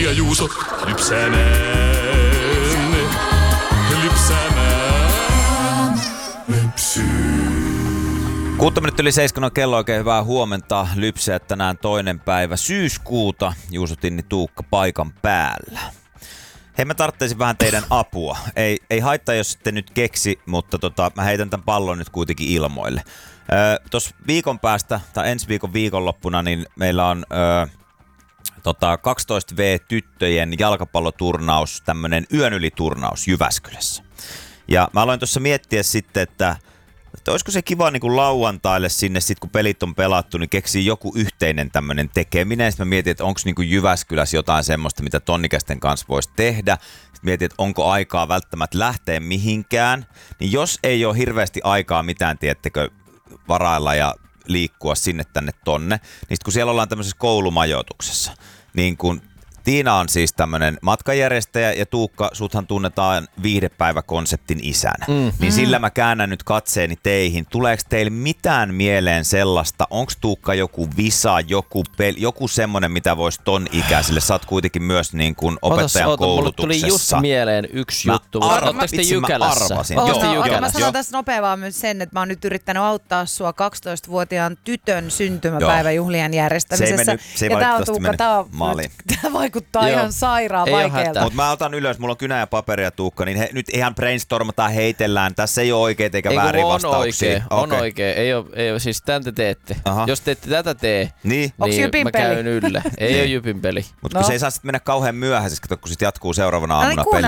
ja Juuso lypsämään. Lypsyy. 6:07 on kello, oikein hyvää huomenta. Lypsäjät tänään 2. päivä syyskuuta. Juuso, Tinni, Tuukka paikan päällä. Hei, mä tarvitsin vähän teidän apua. Ei haittaa, jos ette nyt keksi, mutta mä heitän tämän pallon nyt kuitenkin ilmoille. Tuossa viikon päästä, tai ensi viikon viikonloppuna, niin meillä on 12V-tyttöjen jalkapalloturnaus, tämmönen yön yli turnaus Jyväskylässä. Ja mä aloin tuossa miettiä sitten, että olisiko se kiva niin kuin lauantaille sinne, sit kun pelit on pelattu, niin keksii joku yhteinen tämmöinen tekeminen. Sitten mä mietin, että onko niin kuin Jyväskylässä jotain semmoista, mitä tonnikäisten kanssa voisi tehdä. Sitten mietin, että onko aikaa välttämättä lähteä mihinkään. Niin jos ei ole hirveästi aikaa mitään, tiedättekö, varailla ja liikkua sinne tänne tonne, niin kun siellä ollaan tämmöisessä koulumajoituksessa, niin kun Tiina on siis tämmönen matkanjärjestäjä ja Tuukka, suthan tunnetaan viihdepäiväkonseptin isänä. Niin sillä mä käännän nyt katseeni teihin. Tuleeko teille mitään mieleen sellaista? Onko Tuukka joku visa, joku semmonen, mitä voisi ton ikäisille? Sä oot kuitenkin myös niin kuin opettajan koulutuksessa. Mulle tuli just mieleen yksi juttu. Oletteko te Jykälässä? Mä sanon tässä nopea vaan myös sen, että mä oon nyt yrittänyt auttaa sua 12-vuotiaan tytön syntymäpäiväjuhlien järjestämisessä. Se ei valitettavasti mennyt maaliin. Tää vaikuttaa ihan sairaan vaikealta. Mutta mä otan ylös, mulla on kynä ja paperia, Tuukka, niin nyt ihan brainstormataan, heitellään. Tässä ei ole oikeita eikä väärin vastauksia. On oikein. Ei ole, siis tämän te teette. Aha. Jos te ette tätä tee, niin mä käyn ylle. Ei ole Jypin peli. Mutta kun se ei saa sitten mennä kauhean myöhäisesti, kun sitten jatkuu seuraavana aamuna peli.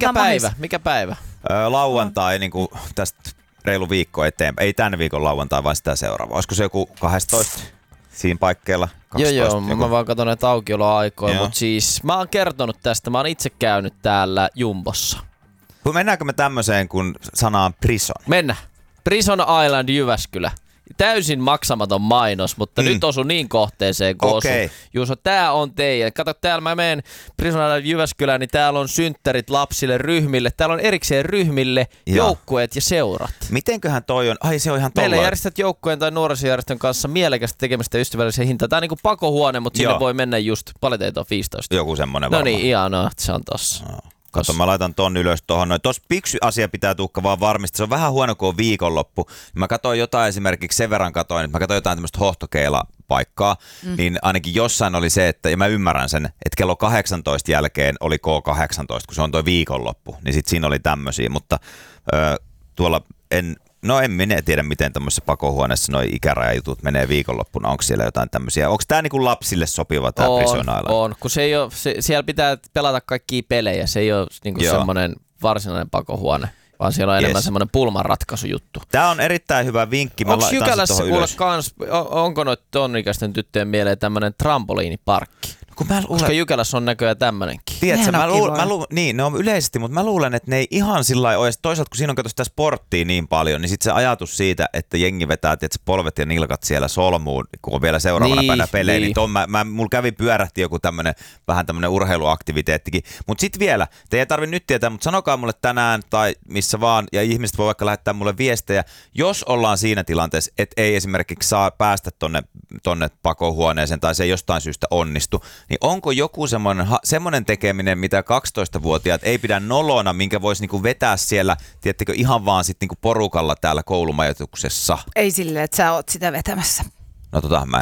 Mikä päivä? Lauantai, niin kuin tästä reilu viikko eteenpäin. Ei tämän viikon lauantai, vaan sitä seuraava. Olisiko se joku 12? Siinä paikkeilla 12. Joo, mä vaan katson näitä aukioloaikoja, mutta siis mä oon kertonut tästä, mä oon itse käynyt täällä Jumbossa. Mennäänkö me tämmöiseen kuin sanaan Prison? Mennään. Prison Island Jyväskylä. Täysin maksamaton mainos, mutta nyt osu niin kohteeseen kuin osu. Juuso, tää on teidän. Kato, täällä mä menen Prison Island Jyväskylään, niin täällä on synttärit lapsille, ryhmille. Täällä on erikseen ryhmille joukkueet ja seurat. Mitenköhän toi on? Ai, se on ihan tollainen. Meillä järjestät joukkueen tai nuorisojärjestön kanssa mielekästä tekemistä ystävällisen hintaa. Tää on niinku pakohuone, mutta sinne voi mennä just, paljon teitä on 15. Joku semmonen varmaan. No niin, ihanaa, se on tossa. No. Kato, mä laitan ton ylös tohon. Tuossa yksi asia pitää Tuukka vaan varmistaa. Se on vähän huono, kun on viikonloppu. Mä katsoin jotain esimerkiksi sen verran että mä katsoin jotain tämmöistä hohtokeila-paikkaa, niin ainakin jossain oli se, että, ja mä ymmärrän sen, että kello 18 jälkeen oli K18, kun se on toi viikonloppu, niin sit siinä oli tämmöisiä, mutta tuolla en minä tiedä, miten tämmöisessä pakohuoneessa noi ikärajajutut menee viikonloppuna. Onko siellä jotain tämmöisiä? Onko tää niinku lapsille sopiva tää Prison Island? On, kun se ei ole, siellä pitää pelata kaikkia pelejä. Se ei ole niinku semmoinen varsinainen pakohuone, vaan siellä on enemmän semmoinen pulmanratkaisujuttu. Tää on erittäin hyvä vinkki. Onko Jykälässä kuule kans, onko noita tonnikäisten tyttöjen mieleen tämmöinen trampoliiniparkki? Koska Jykälässä on näköjään tämmönenkin. Tiedätkö, niin, ne on yleisesti, mutta mä luulen, että ne ei ihan sillä lailla ole. Toisaalta, kun siinä on sitä sporttia niin paljon, niin sitten se ajatus siitä, että jengi vetää polvet ja nilkat siellä solmuun, kun on vielä seuraavana päivänä pelejä, niin mulla pyörähti joku vähän tämmönen urheiluaktiviteettikin. Mutta sitten vielä, te ei tarvitse nyt tietää, mutta sanokaa mulle tänään tai missä vaan, ja ihmiset voi vaikka lähettää mulle viestejä, jos ollaan siinä tilanteessa, että ei esimerkiksi saa päästä tonne pakohuoneeseen tai se ei jostain syystä onnistu, niin onko joku semmoinen tekeminen, mitä 12-vuotiaat ei pidä nolona, minkä voisi niinku vetää siellä, tiedättekö, ihan vaan sit niinku porukalla täällä koulumajoituksessa? Ei silleen, että sä oot sitä vetämässä. No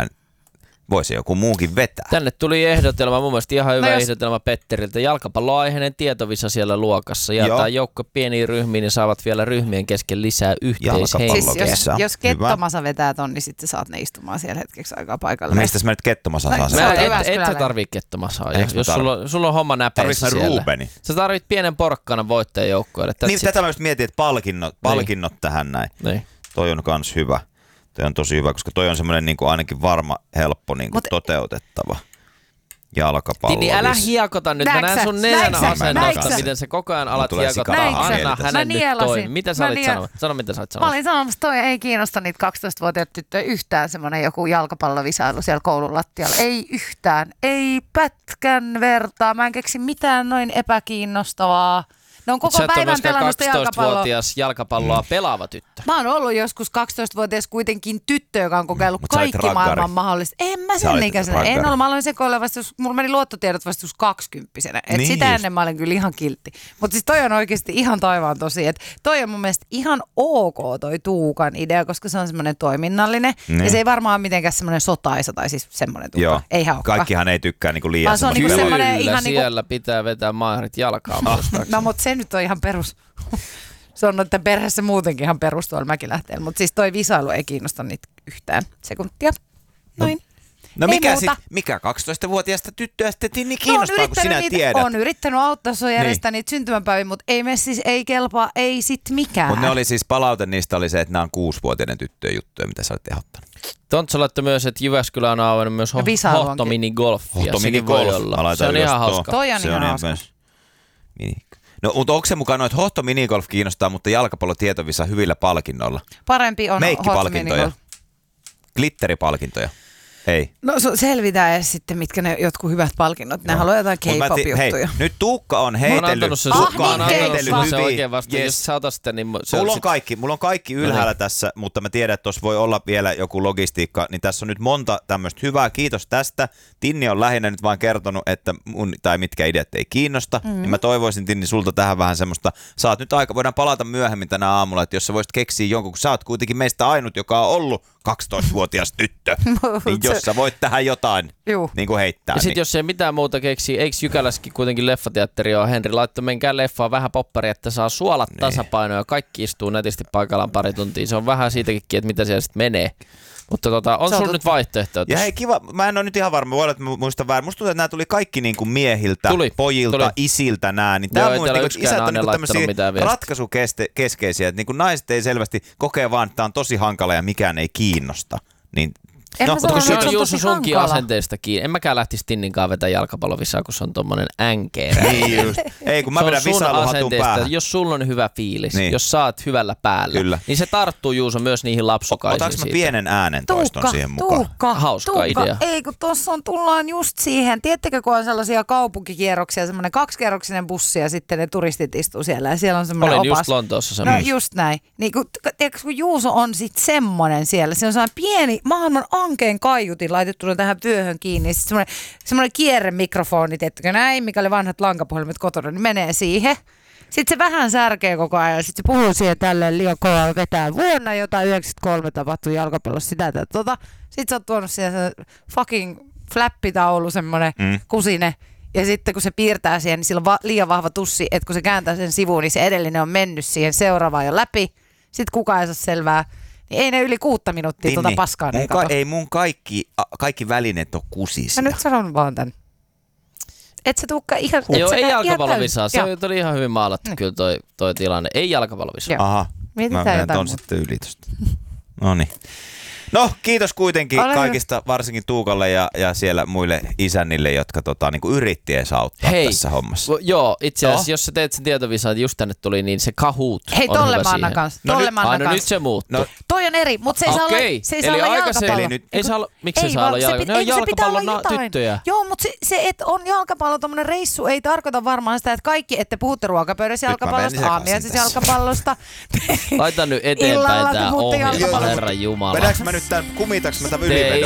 voisi joku muukin vetää. Tänne tuli ehdotelma, mun mielestä ihan hyvä ehdotelma Petteriltä. Jalkapalloaiheinen tietovisa siellä luokassa. Jaetaan joukko pieniin ryhmiin, niin saavat vielä ryhmien kesken lisää yhteishenkeä. Siis jos Kettomasa vetää ton, niin sitten saat ne istumaan siellä hetkeksi aikaa paikalle. Mistä sä nyt Kettomasa saa? Et sä tarvii Kettomasaa. Jos sulla on homma näpeissä siellä. Ruubeni? Sä tarvit pienen porkkanan voittajajoukkoille. Niin, tätä mä just mietin, että palkinnot tähän näin. Niin. Toi on kans hyvä. Toi on tosi hyvä, koska toi on semmoinen niin kuin ainakin varma, helppo niin kuin toteutettava jalkapallo. Niin älä hiekota nyt. Mä näen sun nenän asennosta, miten sä koko ajan alat hiekota. Anna hänen nyt toi. Mitä sä olit sanonut? Sano, mitä sä olit sanonut. Mä olin sanomassa, toi ei kiinnosta niitä 12-vuotiaita tyttöjä yhtään semmoinen joku jalkapallovisailu siellä koulun lattialla. Ei yhtään. Ei pätkän vertaa. Mä en keksi mitään noin epäkiinnostavaa. Ne on koko Sä et ole päivän myöskään pelannut sitä jalkapalloa. 12-vuotias jalkapalloa pelaava tyttö. Mä oon ollut joskus 12-vuotias kuitenkin tyttö, joka on kokeillut Mut sä olit kaikki raggari. maailman mahdollista. En mä Sä olit sen ikäisenä. raggari. En ollut. Mä aloin sekoilla vasta, mulla meni luottotiedot vasta 20-vuotiaana. Et Niin sitä just. ennen mä olin kyllä ihan kiltti. Mutta siis toi on oikeasti ihan taivaan tosi. Et toi on mun mielestä ihan ok toi Tuukan idea, koska se on semmoinen toiminnallinen. Niin. Ja se ei varmaan mitenkään semmoinen sotaisa tai siis semmoinen Tuukka. Joo. Eihän olekaan. Kaikkihan ei tykkää niinku liian Vaan se on semmoista niinku pelaa. semmoinen Kyllä, ihan niinku- siellä pitää vetää maarit jalkaan muistaakseni. No mutta se nyt on ihan perus. Se on noiden perheessä muutenkin ihan perus tuolla Mäkilähteellä. Mutta siis toi visailu ei kiinnosta niitä yhtään sekuntia. Noin. No Ei mikä muuta. mikä 12-vuotiaasta tyttöä sitten niin kiinnostaa, kun sinä tiedät. On yrittänyt auttaa sua järjestää niitä syntymäpäiviä, mutta ei me siis, ei kelpaa, ei sit mikään. Mutta ne oli siis, palaute niistä oli se, että nämä on 6-vuotiaiden tyttöjen juttuja, mitä sä olet ehdottanut. Tontsa laittoi myös, että Jyväskylä on avannut myös Ja visailu onkin. hohtominigolfia. Hohtominigolf. Sekin voi olla. Mä laitan Se on ylös ihan tuo. hauska. Toi on Se ihan on hauska. myös No, mutta onko se mukaan noin, että hohtominigolf kiinnostaa, mutta jalkapallotietovisä hyvillä palkinnoilla? Parempi on Meikkipalkintoja, hot glitteripalkintoja. Ei. No selvitään edes sitten, mitkä ne jotkut hyvät palkinnot. Ne haluaa jotain Mut mä hei, K-pop-juttuja. nyt Tuukka on Mä oon heitellyt. antanut sen Ah, Tuukka on niin, heitellyt Tuukka. se hyvin. oikein vasta. Yes. Jos sä otat sitä, niin se Mulla on sit- kaikki, ylhäällä tässä, mutta mä tiedän, että tuossa voi olla vielä joku logistiikka, niin tässä on nyt monta tämmöistä hyvää. Kiitos tästä. Tinni on lähinnä nyt vaan kertonut, että tai mitkä ideat ei kiinnosta. Niin mä toivoisin, Tinni, sulta tähän vähän semmoista, saat nyt aika, voidaan palata myöhemmin tänä aamulla, että jos sä voisit keksiä jonkun, kun sä oot kuitenkin meistä ainut, joka on ollut 12-vuotias tyttö, niin jos sä voit tähän jotain Juu. niin kuin heittää. Ja sit niin. jos ei mitään muuta keksi, eikö Jykälässäkin kuitenkin leffateatteri on? Henri laittoi menkää leffaan vähän popparia, että saa suolat tasapainoa ja kaikki istuu netisti paikallaan pari tuntia. Se on vähän siitäkin, että mitä siellä sitten menee. Mutta on Se on sulla nyt vaihtoehtoja Ja tossa? hei, kiva, mä en ole nyt ihan varma, voi olla, että mä muistan väärin. Musta tuntuu, että nämä tuli kaikki niin kuin miehiltä, pojilta, tuli. isiltä nää. Niin Joo, tää ei on täällä niin yksikään isät on nainen niin laittanut mitään viestiä. ratkaisukeskeisiä, että niin kuin naiset ei selvästi kokee vaan, että tää on tosi hankala ja mikään ei kiinnosta. Niin En mä Mutta sano, kun se että on on Juuso tosi sunkin hankala. asenteesta kiinni. En mäkään lähtisi Tinninkaan vetää jalkapallovisaa, kun se on tommonen änkeerä. Niin just. Ei, kun mä Se on vedän sun visailuhatun asenteesta, päähän. jos sulla on hyvä fiilis, Niin. jos sä oot hyvällä päällä, Kyllä. niin se tarttuu Juuso myös niihin lapsukaisiin. Otanko mä siitä. pienen äänen toiston siihen mukaan? Hauska idea. Ei, kun tuossa tullaan just siihen. Tiedättekö, kun on sellaisia kaupunkikierroksia, semmoinen 2-kerroksinen bussi ja sitten ne turistit istuu siellä ja siellä on semmoinen Olin opas. just Lontoossa No semmoinen. just näin. Niin tiedätkö, kun Juuso on sit semmonen siellä, se on sellainen pieni, maailman ankeen kaiutin laitettu tähän vyöhön kiinni. Sitten semmoinen kierremikrofoni, tiedätkö näin, mikä oli vanhat lankapuhelimet kotona, niin menee siihen. Sitten se vähän särkee koko ajan ja sitten se puhuu siihen tälleen liian kovaa vetää. Vuonna jotain 93 tapahtui jalkapallossa sitä. Sitten sä oot tuonut siihen se fucking flappitaulu, semmoinen kusine. Ja sitten kun se piirtää siihen, niin sillä on liian vahva tussi, että kun se kääntää sen sivuun, niin se edellinen on mennyt siihen seuraavaan jo läpi. Sitten kukaan ei saa selvää. Niin ei ne yli 6 minuuttia tuota paskaa ne kato. Ei mun kaikki välineet ole kusisia. Mä nyt sanon vaan tän. Et sä tuukka ihan... Joo, et ei sä jalkapallovisaa. Se Joo. oli ihan hyvin maalattu kyllä toi tilanne. Ei jalkapallovisaa. Joo. Aha, Mietitään mä menen jotain ton muuta. sitten yli tosta. Noniin. No, kiitos kuitenkin Ole hyvä. kaikista, varsinkin Tuukalle ja siellä muille isännille, jotka niinku yritti edes auttaa tässä hommassa. Joo, itse asiassa, jos sä teet sen tietovisaan, just tänne tuli, niin se Kahoot Hei, on tolle hyvä mä annan siihen. kanssa. No Tolle nyt- mä annan No nyt kanssa. se muuttuu. No, Toi on eri, mutta se ei saa olla, Okei, se ei saa eli olla aikaisemmin jalkapallo. nyt- ei saa olla- miksi se saa vaan olla jalka- ne on se pitää olla jalkapallon jotain. tyttöjä. Joo, mutta se, että on jalkapallo, tommonen reissu, ei tarkoita varmaan sitä, että kaikki, että puhutte ruokapöydässä Nyt mä menin jalkapallosta, sekaisin aamiaisessa tässä. jalkapallosta. Laita nyt Illalla eteenpäin te tää puhutte ohjelma, jalkapallosta. Herran Jumala. vedäänkö mä nyt kumitaks mä tämän Tee ylivedon?